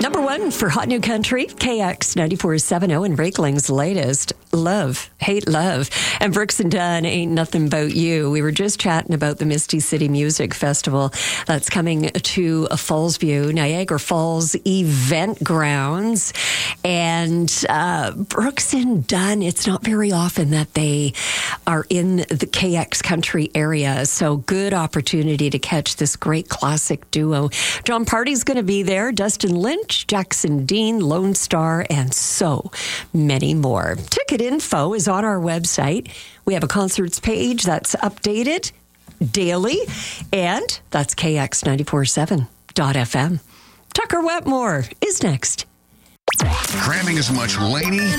Number one for Hot New Country, KX 94.70 and Rakeling's latest, Love, Hate Love. And Brooks and Dunn, Ain't Nothing About You. We were just chatting about the Misty City Music Festival that's coming to Fallsview, Niagara Falls event grounds. And Brooks and Dunn, it's not very often that they are in the KX country area. So good opportunity to catch this great classic duo. John Party's going to be there, Dustin Lynch, Jackson Dean, Lone Star, and so many more. Ticket info is on our website. We have a concerts page that's updated daily, and that's kx947.fm. Tucker Wetmore is next. Cramming as much Laney